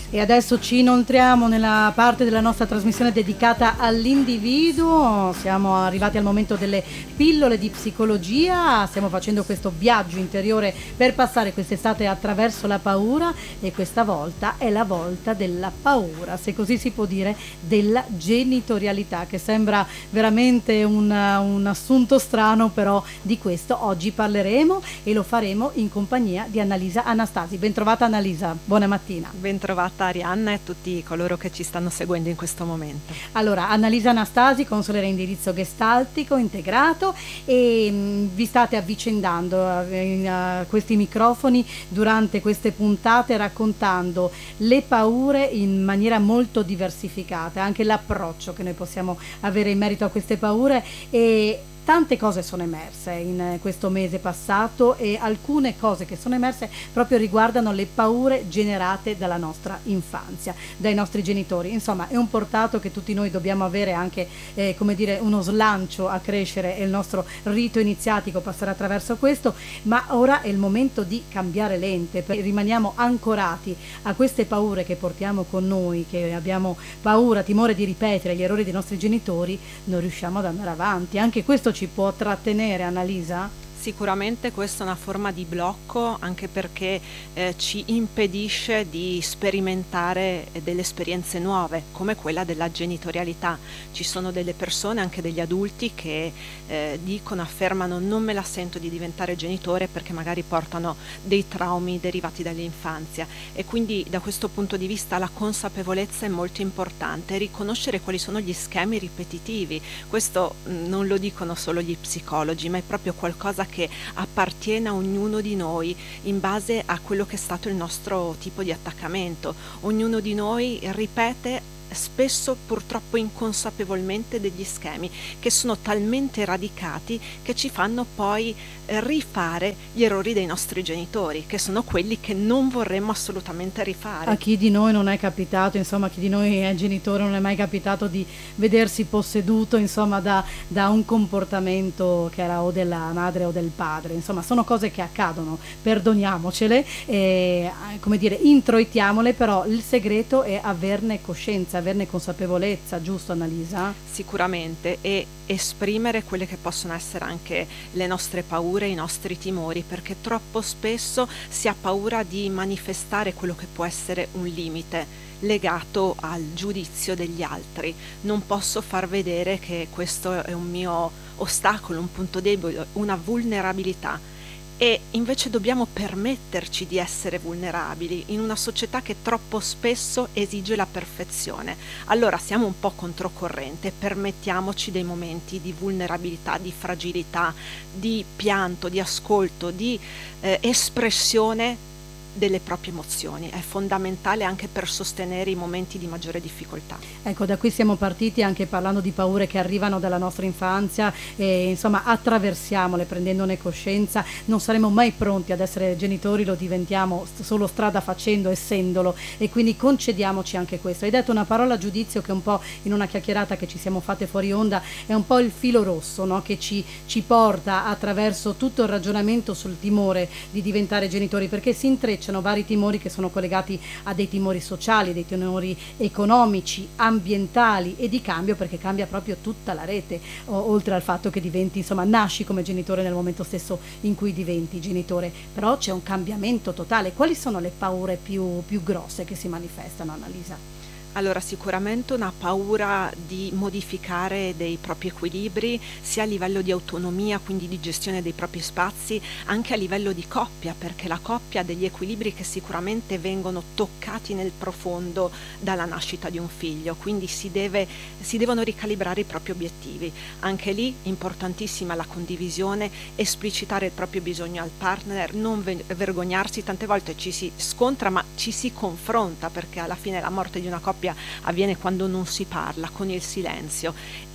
E adesso ci inoltriamo nella parte della nostra trasmissione dedicata all'individuo. Siamo arrivati al momento delle pillole di psicologia. Stiamo facendo questo viaggio interiore per passare quest'estate attraverso la paura, e questa volta è la volta della paura, se così si può dire, della genitorialità, che sembra veramente un assunto strano, però di questo oggi parleremo e lo faremo in compagnia di Annalisa Anastasi. Bentrovata Annalisa, buona mattina. Bentrovata Arianna e tutti coloro che ci stanno seguendo in questo momento. Allora, Annalisa Anastasi, consulere indirizzo gestaltico integrato, e vi state avvicendando a questi microfoni durante queste puntate raccontando le paure in maniera molto diversificata, anche l'approccio che noi possiamo avere in merito a queste paure, e tante cose sono emerse in questo mese passato, e alcune cose che sono emerse proprio riguardano le paure generate dalla nostra infanzia, dai nostri genitori. Insomma, è un portato che tutti noi dobbiamo avere, anche come dire, uno slancio a crescere, e il nostro rito iniziatico passare attraverso questo, ma ora è il momento di cambiare lente, perché rimaniamo ancorati a queste paure che portiamo con noi, che abbiamo paura, timore di ripetere gli errori dei nostri genitori, non riusciamo ad andare avanti. Anche questo ci può trattenere, Annalisa? Sicuramente questa è una forma di blocco, anche perché ci impedisce di sperimentare delle esperienze nuove, come quella della genitorialità. Ci sono delle persone, anche degli adulti, che affermano: non me la sento di diventare genitore perché magari portano dei traumi derivati dall'infanzia, e quindi da questo punto di vista la consapevolezza è molto importante, riconoscere quali sono gli schemi ripetitivi. Questo non lo dicono solo gli psicologi, ma è proprio qualcosa che appartiene a ognuno di noi in base a quello che è stato il nostro tipo di attaccamento. Ognuno di noi ripete, spesso purtroppo inconsapevolmente, degli schemi che sono talmente radicati che ci fanno poi rifare gli errori dei nostri genitori, che sono quelli che non vorremmo assolutamente rifare. A chi di noi non è capitato, insomma, chi di noi è genitore, non è mai capitato di vedersi posseduto, insomma, da un comportamento che era o della madre o del padre. Insomma, sono cose che accadono, perdoniamocele, come dire, introitiamole, però il segreto è averne coscienza, averne consapevolezza, giusto Annalisa? Sicuramente, e esprimere quelle che possono essere anche le nostre paure, i nostri timori, perché troppo spesso si ha paura di manifestare quello che può essere un limite legato al giudizio degli altri. Non posso far vedere che questo è un mio ostacolo, un punto debole, una vulnerabilità. E invece dobbiamo permetterci di essere vulnerabili in una società che troppo spesso esige la perfezione. Allora siamo un po' controcorrente, permettiamoci dei momenti di vulnerabilità, di fragilità, di pianto, di ascolto, di espressione delle proprie emozioni. È fondamentale anche per sostenere i momenti di maggiore difficoltà. Ecco, da qui siamo partiti anche parlando di paure che arrivano dalla nostra infanzia, e insomma attraversiamole prendendone coscienza. Non saremo mai pronti ad essere genitori, lo diventiamo solo strada facendo, essendolo, e quindi concediamoci anche questo. Hai detto una parola, giudizio, che un po' in una chiacchierata che ci siamo fatte fuori onda è un po' il filo rosso, no? Che ci porta attraverso tutto il ragionamento sul timore di diventare genitori, perché si intrecciano vari timori che sono collegati a dei timori sociali, dei timori economici, ambientali e di cambio, perché cambia proprio tutta la rete, oltre al fatto che diventi, insomma, nasci come genitore nel momento stesso in cui diventi genitore, però c'è un cambiamento totale. Quali sono le paure più grosse che si manifestano, Annalisa? Allora, sicuramente una paura di modificare dei propri equilibri, sia a livello di autonomia, quindi di gestione dei propri spazi, anche a livello di coppia, perché la coppia ha degli equilibri che sicuramente vengono toccati nel profondo dalla nascita di un figlio, quindi si devono ricalibrare i propri obiettivi. Anche lì importantissima la condivisione, esplicitare il proprio bisogno al partner, non vergognarsi. Tante volte ci si scontra, ma ci si confronta, perché alla fine la morte di una coppia coppia, avviene quando non si parla, con il silenzio,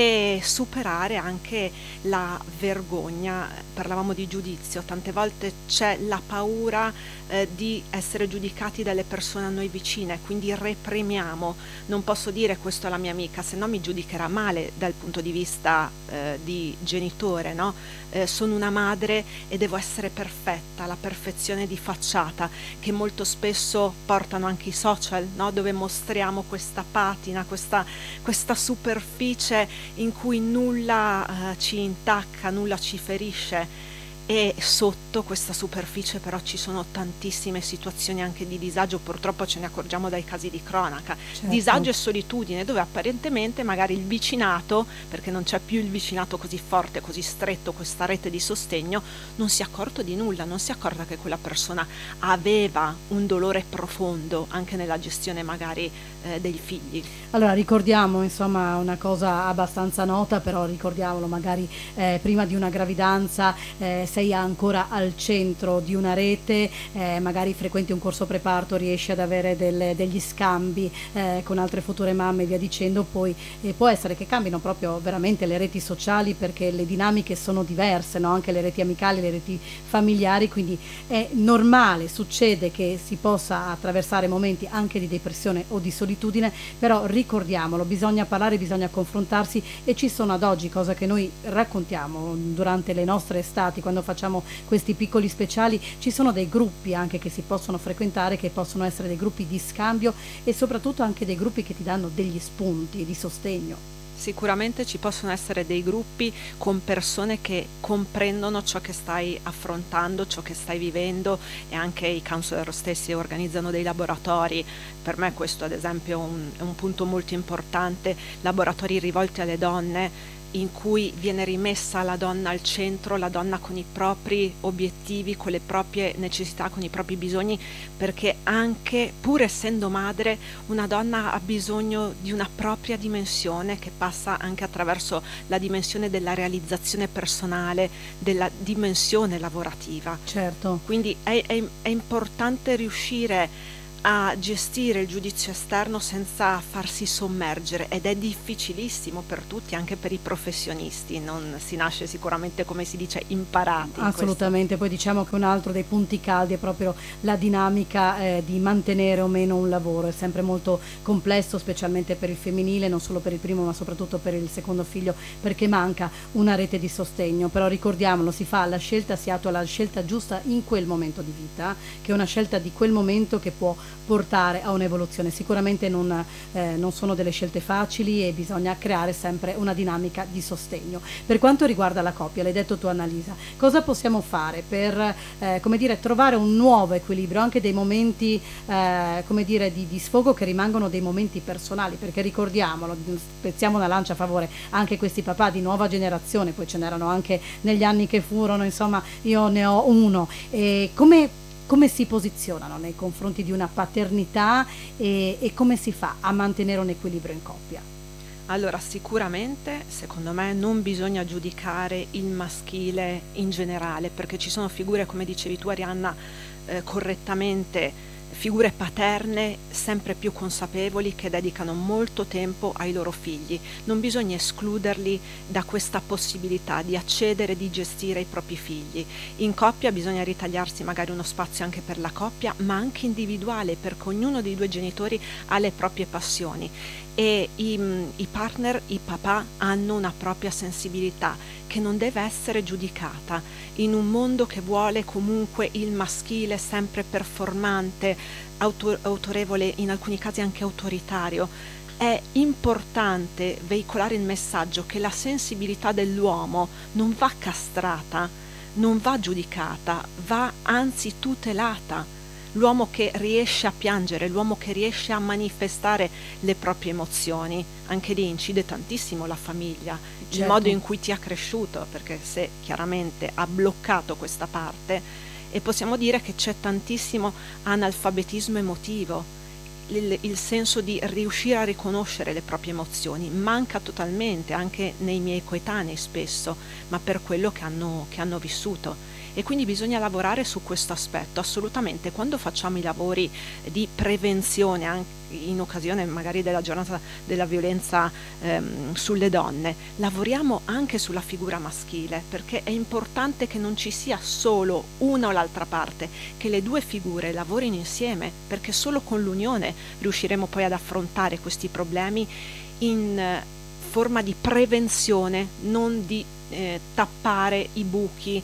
e superare anche la vergogna. Parlavamo di giudizio, tante volte c'è la paura di essere giudicati dalle persone a noi vicine, quindi reprimiamo, non posso dire questo alla mia amica, se no mi giudicherà male dal punto di vista di genitore, no? Sono una madre e devo essere perfetta, la perfezione di facciata che molto spesso portano anche i social, no? Dove mostriamo questa patina, questa superficie in cui nulla ci intacca, nulla ci ferisce, e sotto questa superficie però ci sono tantissime situazioni anche di disagio, purtroppo ce ne accorgiamo dai casi di cronaca, Certo. disagio e solitudine, dove apparentemente magari il vicinato, perché non c'è più il vicinato così forte, così stretto, questa rete di sostegno, non si è accorto di nulla, non si è accorta che quella persona aveva un dolore profondo anche nella gestione magari dei figli. Allora ricordiamo insomma una cosa abbastanza nota, però ricordiamolo, magari prima di una gravidanza sei ancora al centro di una rete, magari frequenti un corso preparto, riesci ad avere degli scambi con altre future mamme e via dicendo, poi può essere che cambino proprio veramente le reti sociali, perché le dinamiche sono diverse, no? Anche le reti amicali, le reti familiari, quindi è normale, succede che si possa attraversare momenti anche di depressione o di solitudine, però ricordiamolo, bisogna parlare, bisogna confrontarsi, e ci sono ad oggi, cosa che noi raccontiamo durante le nostre estati, quando facciamo questi piccoli speciali, ci sono dei gruppi anche che si possono frequentare, che possono essere dei gruppi di scambio e soprattutto anche dei gruppi che ti danno degli spunti di sostegno. Sicuramente ci possono essere dei gruppi con persone che comprendono ciò che stai affrontando, ciò che stai vivendo, e anche i counselor stessi organizzano dei laboratori. Per me questo ad esempio è un punto molto importante, laboratori rivolti alle donne, in cui viene rimessa la donna al centro, la donna con i propri obiettivi, con le proprie necessità, con i propri bisogni, perché anche pur essendo madre una donna ha bisogno di una propria dimensione che passa anche attraverso la dimensione della realizzazione personale, della dimensione lavorativa. Certo. Quindi è importante riuscire a gestire il giudizio esterno senza farsi sommergere, ed è difficilissimo per tutti, anche per i professionisti, non si nasce sicuramente, come si dice, imparati. Assolutamente, poi diciamo che un altro dei punti caldi è proprio la dinamica di mantenere o meno un lavoro, è sempre molto complesso, specialmente per il femminile, non solo per il primo ma soprattutto per il secondo figlio, perché manca una rete di sostegno. Però ricordiamolo, si fa la scelta, si attua la scelta giusta in quel momento di vita, che è una scelta di quel momento che può portare a un'evoluzione. Sicuramente non sono delle scelte facili e bisogna creare sempre una dinamica di sostegno. Per quanto riguarda la coppia, l'hai detto tu Annalisa, cosa possiamo fare per come dire, trovare un nuovo equilibrio, anche dei momenti come dire, di sfogo che rimangono dei momenti personali, perché ricordiamolo, spezziamo una lancia a favore anche questi papà di nuova generazione, poi ce n'erano anche negli anni che furono, insomma io ne ho uno, e come si posizionano nei confronti di una paternità e come si fa a mantenere un equilibrio in coppia? Allora, sicuramente, secondo me, non bisogna giudicare il maschile in generale, perché ci sono figure, come dicevi tu, Arianna, correttamente, figure paterne sempre più consapevoli, che dedicano molto tempo ai loro figli. Non bisogna escluderli da questa possibilità di accedere, di gestire i propri figli. In coppia bisogna ritagliarsi magari uno spazio anche per la coppia, ma anche individuale, perché ognuno dei due genitori ha le proprie passioni, e i partner, i papà, hanno una propria sensibilità che non deve essere giudicata in un mondo che vuole comunque il maschile sempre performante, autorevole, in alcuni casi anche autoritario. È importante veicolare il messaggio che la sensibilità dell'uomo non va castrata, non va giudicata, va anzi tutelata. L'uomo che riesce a piangere, l'uomo che riesce a manifestare le proprie emozioni, anche lì incide tantissimo la famiglia, il modo in cui ti ha cresciuto, perché se chiaramente ha bloccato questa parte, e possiamo dire che c'è tantissimo analfabetismo emotivo, il senso di riuscire a riconoscere le proprie emozioni manca totalmente anche nei miei coetanei spesso, ma per quello che hanno vissuto. e quindi bisogna lavorare su questo aspetto. Assolutamente, quando facciamo i lavori di prevenzione, anche in occasione magari della giornata della violenza sulle donne, lavoriamo anche sulla figura maschile, perché è importante che non ci sia solo una o l'altra parte, che le due figure lavorino insieme, perché solo con l'unione riusciremo poi ad affrontare questi problemi in forma di prevenzione, non di tappare i buchi,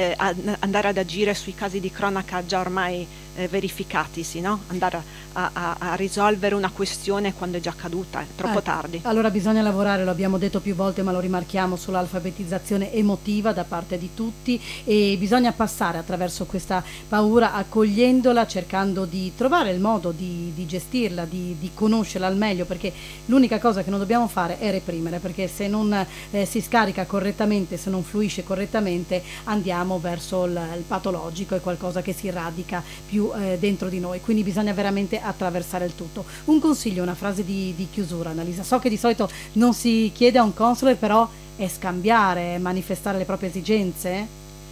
andare ad agire sui casi di cronaca già ormai verificatisi, no? Andare a risolvere una questione quando è già caduta, è troppo tardi. Allora bisogna lavorare, lo abbiamo detto più volte ma lo rimarchiamo, sull'alfabetizzazione emotiva da parte di tutti, e bisogna passare attraverso questa paura accogliendola, cercando di trovare il modo di gestirla, di conoscerla al meglio, perché l'unica cosa che non dobbiamo fare è reprimere, perché se non si scarica correttamente, se non fluisce correttamente, andiamo verso il patologico, è qualcosa che si radica più dentro di noi, quindi bisogna veramente attraversare il tutto. Un consiglio, una frase di chiusura, Annalisa. So che di solito non si chiede a un counselor, però è scambiare, è manifestare le proprie esigenze.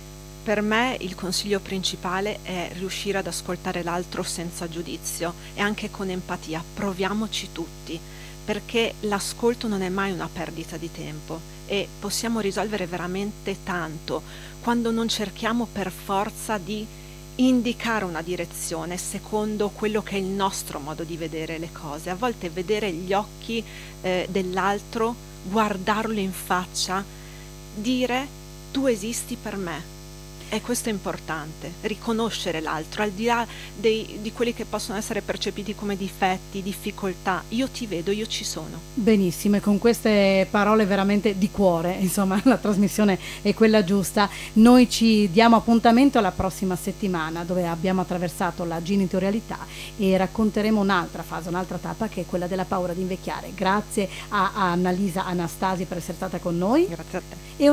Per me il consiglio principale è riuscire ad ascoltare l'altro senza giudizio e anche con empatia. Proviamoci tutti, perché l'ascolto non è mai una perdita di tempo e possiamo risolvere veramente tanto quando non cerchiamo per forza di indicare una direzione secondo quello che è il nostro modo di vedere le cose. A volte vedere gli occhi dell'altro, guardarlo in faccia, dire tu esisti per me. E questo è importante, riconoscere l'altro, al di là di quelli che possono essere percepiti come difetti, difficoltà. Io ti vedo, io ci sono. Benissimo, e con queste parole veramente di cuore, insomma, la trasmissione è quella giusta. Noi ci diamo appuntamento alla prossima settimana, dove abbiamo attraversato la genitorialità e racconteremo un'altra fase, un'altra tappa, che è quella della paura di invecchiare. Grazie a Annalisa Anastasi per essere stata con noi. Grazie a te. E